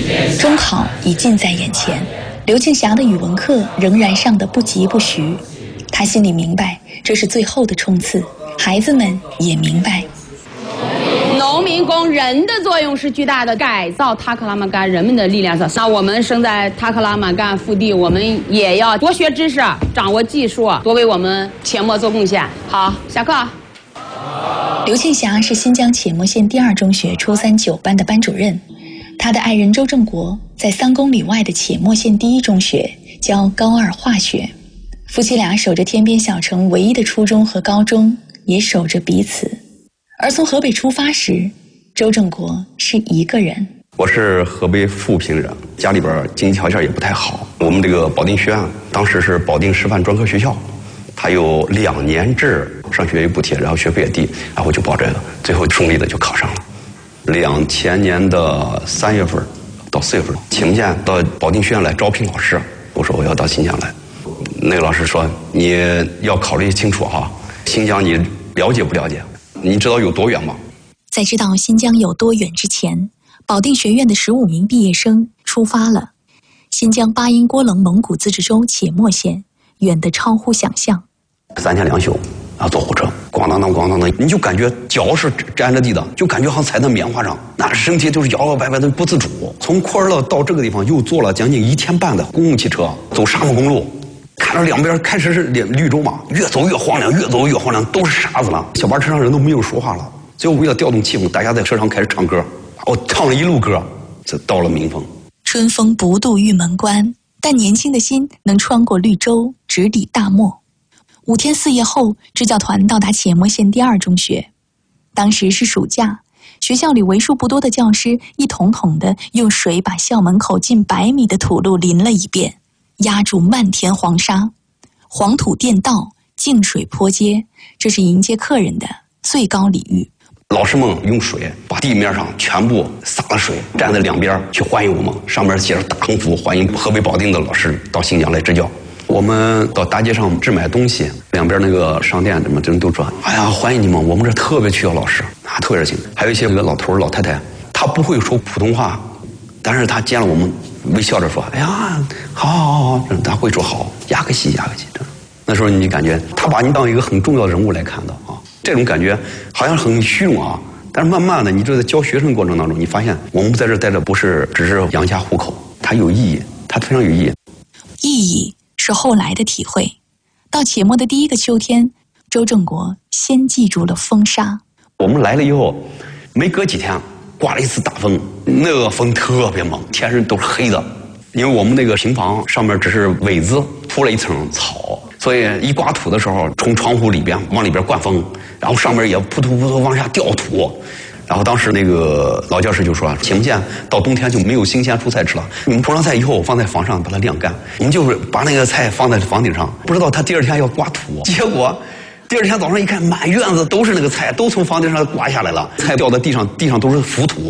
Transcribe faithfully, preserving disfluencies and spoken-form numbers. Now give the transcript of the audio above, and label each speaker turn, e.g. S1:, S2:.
S1: 中考已近在眼前，刘庆霞的语文课仍然上得不疾不徐。他心里明白，这是最后的冲刺。孩子们也明白，
S2: 农民工人的作用是巨大的，改造塔克拉玛干人们的力量是。那我们生在塔克拉玛干腹地，我们也要多学知识，掌握技术，多为我们阡陌做贡献。好，下课。
S1: 刘庆霞是新疆阡陌县第二中学初三九班的班主任，他的爱人周正国在三公里外的阡陌县第一中学教高二化学。夫妻俩守着天边小城唯一的初中和高中，也守着彼此。而从河北出发时，周正国是一个人。
S3: 我是河北富平人，家里边经济条件也不太好。我们这个保定学院当时是保定师范专科学校，它有两年制上学有补贴，然后学费也低，然后我就报这个，最后顺利的就考上了。两千年的三月份到四月份，阡陌县到保定学院来招聘老师，我说我要到新疆来。那个老师说你要考虑清楚哈，新疆你了解不了解？你知道有多远吗？
S1: 在知道新疆有多远之前，保定学院的十五名毕业生出发了。新疆巴音郭楞蒙古自治州阡陌县，远得超乎想象。
S3: 三天两宿，然后坐火车，咣当当咣当当，你就感觉脚是沾着地的，就感觉好像踩在棉花上，那身体就是摇摇摆摆的不自主。从库尔勒到这个地方又坐了将近一天半的公共汽车，走沙漠公路。看着两边开始是绿洲嘛，越走越荒凉，越走越荒凉，都是沙子了。小巴车上人都没有说话了。最后为了调动气氛，大家在车上开始唱歌。我唱了一路歌，就到了民丰。
S1: 春风不度玉门关，但年轻的心能穿过绿洲，直抵大漠。五天四夜后，支教团到达阡陌县第二中学。当时是暑假，学校里为数不多的教师一桶桶的用水把校门口近百米的土路淋了一遍。压住漫天黄沙，黄土垫道，净水坡街，这是迎接客人的最高礼遇。
S3: 老师们用水把地面上全部洒了水，站在两边去欢迎我们，上面写着大横幅，欢迎河北保定的老师到新疆来支教。我们到大街上置买东西，两边那个商店什么人都说：“哎呀，欢迎你们，我们这特别需要老师啊，特别热情。”还有一些老头老太太，他不会说普通话，但是他见了我们。微笑着说：“哎呀，好好好好，他会说好，压个西压个西。”那时候你感觉他把你当一个很重要的人物来看的啊，这种感觉好像很虚荣啊。但是慢慢的，你就在教学生过程当中，你发现我们在这待着不是只是养家糊口，它有意义，它非常有意义。
S1: 意义是后来的体会。到阡陌的第一个秋天，周正国先记住了风沙。
S3: 我们来了以后，没隔几天。刮了一次大风，那个风特别猛，天上都是黑的。因为我们那个平房上面只是苇子铺了一层草，所以一刮土的时候，从窗户里边往里边灌风，然后上面也扑突扑突往下掉土。然后当时那个老教师就说：“阡陌县到冬天就没有新鲜蔬菜吃了，你们铺上菜以后放在房上把它晾干，我们就是把那个菜放在房顶上。不知道他第二天要刮土，结果。”第二天早上一看，满院子都是那个菜，都从房顶上刮下来了，菜掉在地上，地上都是浮土。